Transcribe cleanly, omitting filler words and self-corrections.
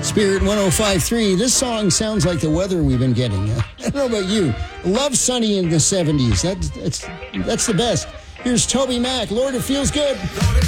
Spirit 105.3. This song sounds like the weather we've been getting. I don't know about you. Love sunny in the 70s. That's the best. Here's Toby Mac. Lord, it feels good.